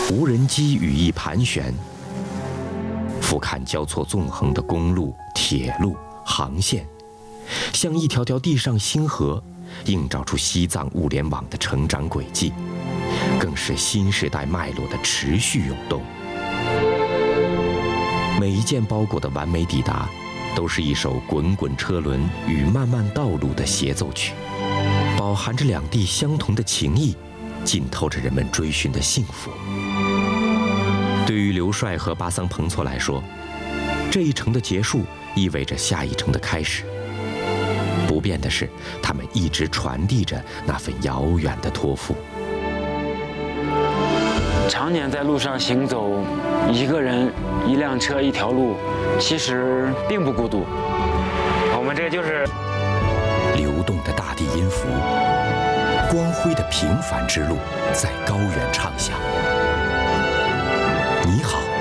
无人机羽翼盘旋，俯瞰交错纵横的公路、铁路、航线，像一条条地上星河，映照出西藏物联网的成长轨迹，更是新时代脉络的持续涌动。每一件包裹的完美抵达，都是一首滚滚车轮与漫漫道路的协奏曲，饱含着两地相同的情谊，浸透着人们追寻的幸福。对于刘帅和巴桑彭措来说，这一程的结束意味着下一程的开始。不变的是，他们一直传递着那份遥远的托付。 常年在路上行走，一个人、一辆车、一条路，其实并不孤独。我们这就是流动的大地音符，光辉的平凡之路在高原唱响。你好。